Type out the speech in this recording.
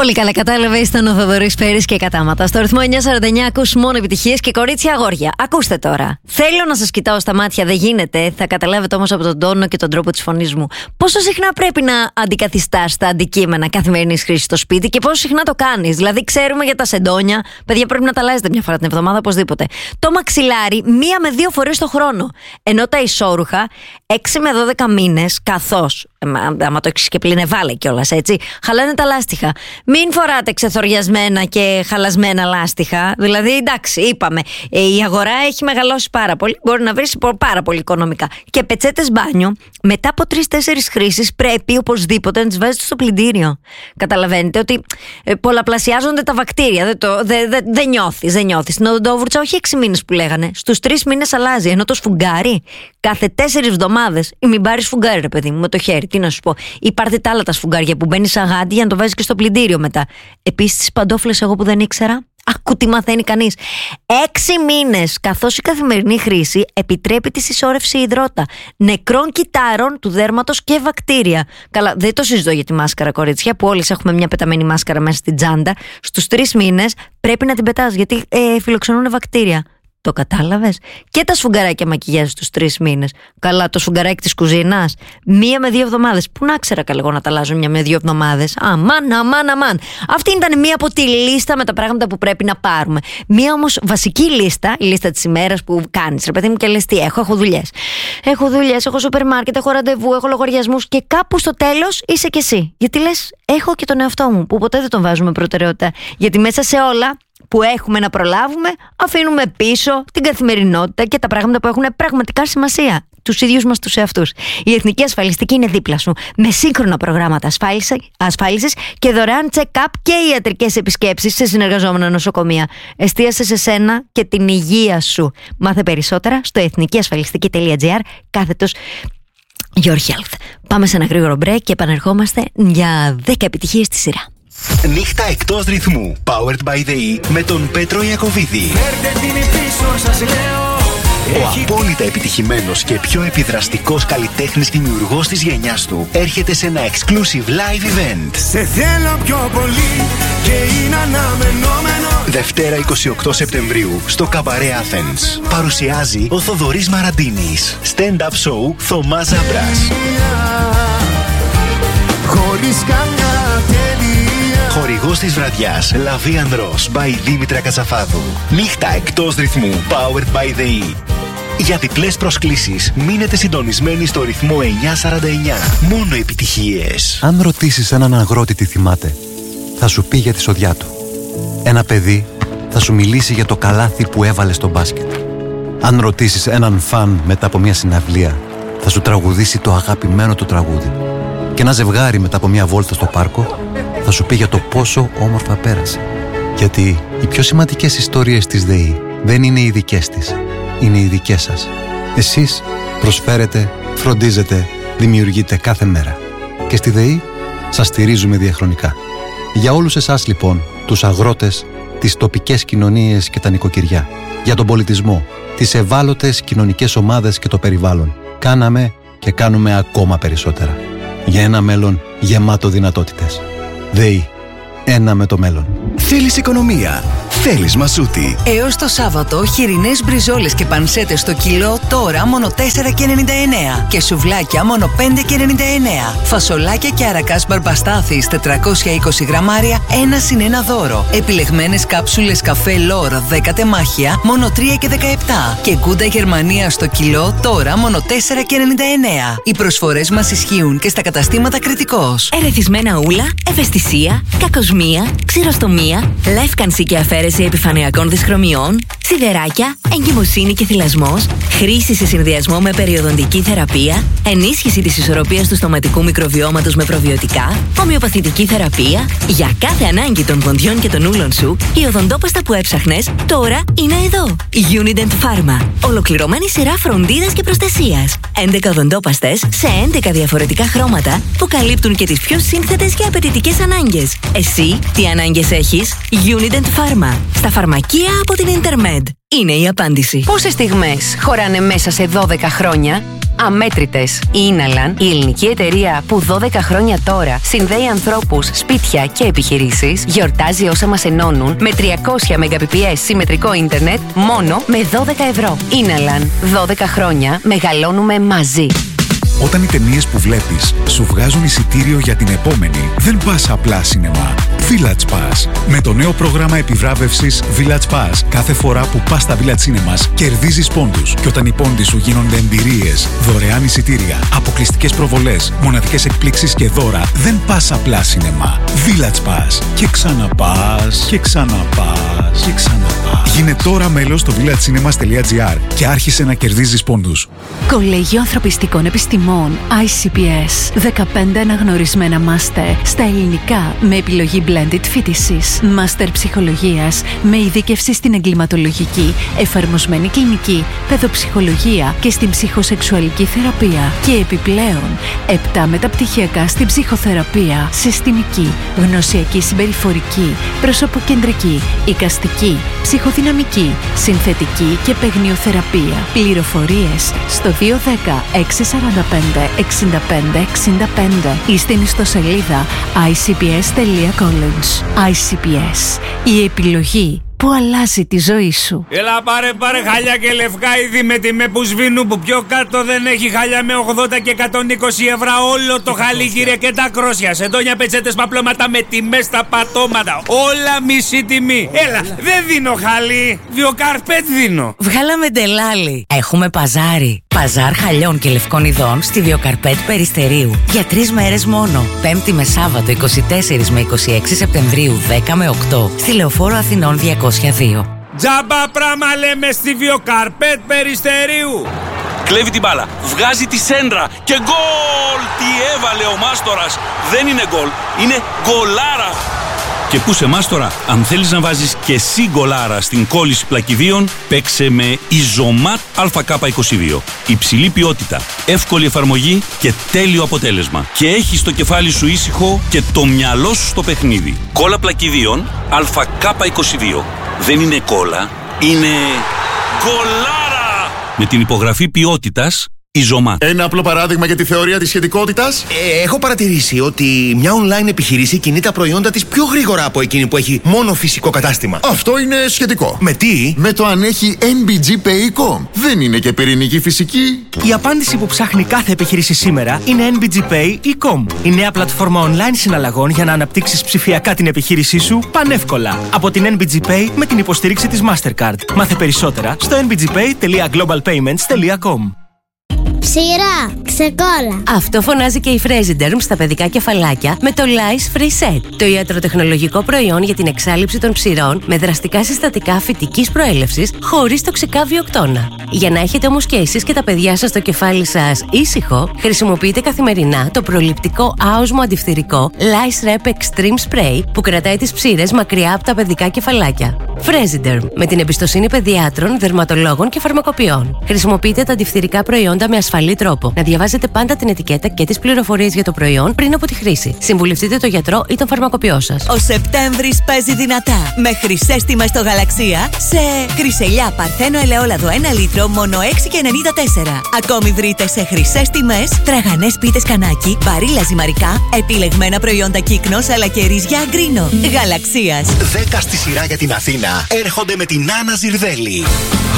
Πολύ καλά κατάλαβε, ήταν ο Θοδωρής Πέρης και Κατάματα. Στο ρυθμό 949 ακούς μόνο επιτυχίες και κορίτσια αγόρια. Ακούστε τώρα. Θέλω να σας κοιτάω στα μάτια, δεν γίνεται. Θα καταλάβετε όμως από τον τόνο και τον τρόπο της φωνής μου πόσο συχνά πρέπει να αντικαθιστάς τα αντικείμενα καθημερινής χρήσης στο σπίτι και πόσο συχνά το κάνεις. Δηλαδή, ξέρουμε για τα σεντόνια, παιδιά, πρέπει να τα αλλάζετε μια φορά την εβδομάδα οπωσδήποτε. Το μαξιλάρι 1 με 2 φορές το χρόνο. Ενώ τα ισόρουχα 6 με 12 μήνες, καθώς, άμα το έχεις και πλυνεβάλε κιόλας, έτσι, χαλάνε τα λάστιχα. Μην φοράτε ξεθοριασμένα και χαλασμένα λάστιχα. Δηλαδή, εντάξει, είπαμε, η αγορά έχει μεγαλώσει πάρα πολύ. Μπορεί να βρεις πάρα πολύ οικονομικά. Και πετσέτες μπάνιο, μετά από 3-4 χρήσεις, πρέπει οπωσδήποτε να τις βάζετε στο πλυντήριο. Καταλαβαίνετε ότι πολλαπλασιάζονται τα βακτήρια. Δεν νιώθεις. Στην οδοντόβουρτσα, όχι 6 μήνες που λέγανε. Στους 3 μήνες αλλάζει. Ενώ το σφουγγάρι, κάθε 4 εβδομάδες. Ή μην πάρεις σφουγγάρι, ρε παιδί μου, με το χέρι. Τι να σου πω. Ή πάρτε τα άλλα τα σφουγγάρια που μπαίνει σαν γάντι για να το βάζεις και στο πλυντήριο μετά. Επίσης, τις παντόφλες, εγώ που δεν ήξερα. Άκου τι μαθαίνει κανείς. 6 μήνες, καθώς η καθημερινή χρήση επιτρέπει τη συσσόρευση υδρότα, νεκρών κυτάρων του δέρματος και βακτήρια. Καλά, δεν το συζητώ για τη μάσκαρα, κορίτσια, που όλες έχουμε μια πεταμένη μάσκαρα μέσα στην τσάντα. Στους 3 μήνες πρέπει να την πετάς, γιατί φιλοξενούν βακτήρια. Το κατάλαβες? Και τα σφουγγαράκια μακιγιάζ στους 3 μήνες. Καλά, το σφουγγαράκι της κουζίνας 1 με 2 εβδομάδες. Πού να ξέρα εγώ να τα αλλάζω 1 με 2 εβδομάδες. Αμάν. Αυτή ήταν μία από τη λίστα με τα πράγματα που πρέπει να πάρουμε. Μία όμως βασική λίστα, η λίστα της ημέρας που κάνεις, ρε παιδί μου, και λες τι έχω δουλειές. Έχω σούπερ μάρκετ, έχω ραντεβού, έχω λογαριασμούς και κάπου στο τέλος είσαι κι εσύ. Γιατί λες, έχω και τον εαυτό μου, που ποτέ δεν τον βάζουμε προτεραιότητα. Γιατί μέσα σε όλα που έχουμε να προλάβουμε, αφήνουμε πίσω την καθημερινότητα και τα πράγματα που έχουν πραγματικά σημασία. Τους ίδιους μας τους εαυτούς. Η Εθνική Ασφαλιστική είναι δίπλα σου, με σύγχρονα προγράμματα ασφάλισης και δωρεάν check-up και ιατρικές επισκέψεις σε συνεργαζόμενα νοσοκομεία. Εστίασε σε σένα και την υγεία σου. Μάθε περισσότερα στο εθνικιασφαλιστική.gr/your health. Πάμε σε ένα γρήγορο break και επανερχόμαστε για 10 επιτυχίες στη σειρά. Νύχτα εκτός ρυθμού. Powered by the E με τον Πέτρο Ιακωβίδη. Ο απόλυτα επιτυχημένος και πιο επιδραστικός καλλιτέχνης δημιουργός της γενιάς του έρχεται σε ένα exclusive live event. Σε θέλω πιο πολύ και είναι αναμενόμενο. Δευτέρα 28 Σεπτεμβρίου στο Καμπαρέ Athens. Παρουσιάζει ο Θοδωρής Μαραντίνης. Stand-up show Θωμάς Ζαμπράς. Χωρίς καμιά τελεία. Χορηγός της βραδιάς Lavian Ross by Δήμητρα Κατσαφάδου. Νύχτα εκτός ρυθμού. Powered by the E. Για διπλές προσκλήσεις μείνετε συντονισμένοι στο ρυθμό 949. Μόνο επιτυχίες. Αν ρωτήσεις έναν αγρότη τι θυμάται, θα σου πει για τη σοδιά του. Ένα παιδί θα σου μιλήσει για το καλάθι που έβαλε στο μπάσκετ. Αν ρωτήσεις έναν φαν μετά από μια συναυλία, θα σου τραγουδήσει το αγαπημένο του τραγούδι. Και ένα ζευγάρι μετά από μια βόλτα στο πάρκο θα σου πει για το πόσο όμορφα πέρασε. Γιατί οι πιο σημαντικές ιστορίες της ΔΕΗ δεν είναι οι δικές της, είναι οι δικές σας. Εσείς προσφέρετε, φροντίζετε, δημιουργείτε κάθε μέρα. Και στη ΔΕΗ σας στηρίζουμε διαχρονικά. Για όλους εσάς λοιπόν, τους αγρότες, τις τοπικές κοινωνίες και τα νοικοκυριά, για τον πολιτισμό, τις ευάλωτες κοινωνικές ομάδες και το περιβάλλον, κάναμε και κάνουμε ακόμα περισσότερα. Για ένα μέλλον γεμάτο δυνατότητες. ΔΕΗ. Ένα με το μέλλον. Θέλεις οικονομία. Θέλεις μασούτη. Έως το Σάββατο, χοιρινές μπριζόλες και πανσέτες στο κιλό τώρα μόνο 4,99 και σουβλάκια μόνο 5,99. Φασολάκια και αρακάς μπαρμπαστάθης 420 γραμμάρια 1+1 δώρο. Επιλεγμένες κάψουλες καφέ Λόρ 10 τεμάχια μόνο 3,17 και κούντα Γερμανία στο κιλό τώρα μόνο 4,99. Οι προσφορές μας ισχύουν και στα καταστήματα Κρητικός. Ερεθισμένα ούλα, ευαισθησία, κακοσμία, ξηροστομία, λεύκανση και αφαίρεση επιφανειακών δυσχρωμιών, σιδεράκια, εγκυμοσύνη και θυλασμός, χρήση σε συνδυασμό με περιοδοντική θεραπεία, ενίσχυση της ισορροπίας του στοματικού μικροβιώματος με προβιωτικά, ομοιοπαθητική θεραπεία. Για κάθε ανάγκη των ποντιών και των ούλων σου, η οδοντόπαστα που έψαχνες τώρα είναι εδώ. Unident Pharma. Ολοκληρωμένη σειρά φροντίδας και προστασίας. 11 οδοντόπαστες σε 11 διαφορετικά χρώματα που καλύπτουν και τις πιο σύνθετες και απαιτητικές ανάγκες. Εσύ τι ανάγκες έχεις? Unident Pharma. Στα φαρμακεία από την Intermed. Είναι η απάντηση. Πόσες στιγμές χωράνε μέσα σε 12 χρόνια? Αμέτρητες. Η Inalan, η ελληνική εταιρεία που 12 χρόνια τώρα συνδέει ανθρώπους, σπίτια και επιχειρήσεις, γιορτάζει όσα μας ενώνουν με 300 Mbps συμμετρικό ίντερνετ μόνο με 12 ευρώ. Inalan. 12 χρόνια μεγαλώνουμε μαζί. Όταν οι ταινίες που βλέπεις σου βγάζουν εισιτήριο για την επόμενη, δεν πας απλά σινεμά. Village Pass. Με το νέο πρόγραμμα επιβράβευσης Village Pass, κάθε φορά που πας στα Village Cinemas, κερδίζεις πόντους. Και όταν οι πόντοι σου γίνονται εμπειρίες, δωρεάν εισιτήρια, αποκλειστικές προβολές, μοναδικές εκπλήξεις και δώρα, δεν πας απλά σινεμά. Village Pass. Και ξαναπάς, και ξαναπάς, και ξαναπάς. Γίνε τώρα μέλος στο villagecinema.gr και άρχισε να κερδίζεις πόντους. Κολέγιο Ανθρωπιστικών Επιστημών ICPS. 15 αναγνωρισμένα μάστερ στα ελληνικά με επιλογή blended φοιτησης. Μάστερ ψυχολογίας με ειδίκευση στην εγκληματολογική, εφαρμοσμένη κλινική, παιδοψυχολογία και στην ψυχοσεξουαλική θεραπεία. Και επιπλέον 7 μεταπτυχιακά στην ψυχοθεραπεία, συστημική, γνωσιακή συμπεριφορική, προσωποκεντρική, εικαστική, ψυχοδυναμική, συνθετική και παιγνιοθεραπεία. Πληροφορίες στο 210 645 65 65 ή στην ιστοσελίδα icps.college. ICPS. Η επιλογή που αλλάζει τη ζωή σου. Έλα πάρε χάλια και λευκάιδι με τιμέ που σβήνουν, που πιο κάτω δεν έχει χάλια με 80 και 120 ευρώ όλο το χαλί, κύριε, και τα κρόσια, σεντόνια, πετσέτες, παπλώματα με τιμές στα πατώματα. Όλα μισή τιμή. Έλα, δεν δίνω χαλί, Βιοκαρπέτ δίνω. Βγάλαμε ντελάλι. Έχουμε παζάρι. Παζάρ χαλιών και λευκών ειδών στη Βιοκαρπέτ Περιστερίου. Για 3 μέρες μόνο. Πέμπτη με Σάββατο 24 με 26 Σεπτεμβρίου 10 με 8. Στη Λεωφόρο Αθηνών 202. Τζάμπα πράμα λέμε στη Βιοκαρπέτ Περιστερίου. Κλέβει την μπάλα, βγάζει τη σέντρα και γκολ! Τι έβαλε ο Μάστορας! Δεν είναι γκολ, είναι γκολάρα! Και πού σε Μάστορα, αν θέλεις να βάζεις και εσύ γκολάρα στην κόλληση πλακιδίων, παίξε με Ιζωμάτ ΑΚ22. Υψηλή ποιότητα, εύκολη εφαρμογή και τέλειο αποτέλεσμα. Και έχεις το κεφάλι σου ήσυχο και το μυαλό σου στο παιχνίδι. Κόλλα πλακιδίων ΑΚ22. Δεν είναι κόλλα, είναι γκολάρα! Με την υπογραφή ποιότητας Ιζωμάτ. Ένα απλό παράδειγμα για τη θεωρία της σχετικότητας. Έχω παρατηρήσει ότι μια online επιχείρηση κινεί τα προϊόντα της πιο γρήγορα από εκείνη που έχει μόνο φυσικό κατάστημα. Αυτό είναι σχετικό. Με τι? Με το αν έχει NBG Pay.com. Δεν είναι και πυρηνική φυσική. Η απάντηση που ψάχνει κάθε επιχείρηση σήμερα είναι NBG Pay.com. Η νέα πλατφόρμα online συναλλαγών για να αναπτύξεις ψηφιακά την επιχείρησή σου πανεύκολα. Από την NBG Pay με την υποστήριξη της Mastercard. Μάθε περισσότερα στο nbgpay.globalpayments.com. Ψηρά, ξεκόλα. Αυτό φωνάζει και η Fresiderm στα παιδικά κεφαλάκια με το Lice Free Set. Το ιατροτεχνολογικό προϊόν για την εξάλειψη των ψηρών με δραστικά συστατικά φυτικής προέλευσης χωρίς τοξικά βιοκτώνα. Για να έχετε όμως και εσείς και τα παιδιά σας το κεφάλι σας ήσυχο, χρησιμοποιείτε καθημερινά το προληπτικό άοσμο αντιφθυρικό Lice Rep Extreme Spray που κρατάει τις ψήρες μακριά από τα παιδικά κεφαλάκια. Fresiderm, με την εμπιστοσύνη παιδιάτρων, δερματολόγων και φαρμακοποιών. Χρησιμοποιείτε τα αντιφθυρικά προϊόντα με ασφαλή τρόπο. Να διαβάζετε πάντα την ετικέτα και τις πληροφορίες για το προϊόν πριν από τη χρήση. Συμβουλευτείτε τον γιατρό ή τον φαρμακοποιό σας. Ο Σεπτέμβρης παίζει δυνατά. Με χρυσές τιμές στο Γαλαξία σε χρυσελιά παρθένο ελαιόλαδο 1 λίτρο μόνο 6,94. Ακόμη βρείτε σε χρυσές τιμές τραγανές πίτες κανάκι, μπαρίλα ζυμαρικά, επιλεγμένα προϊόντα κύκνος αλλά και ρύζια γκρίνο. Γαλαξίας. 10 στη σειρά για την Αθήνα έρχονται με την Άννα Ζιρδέλη.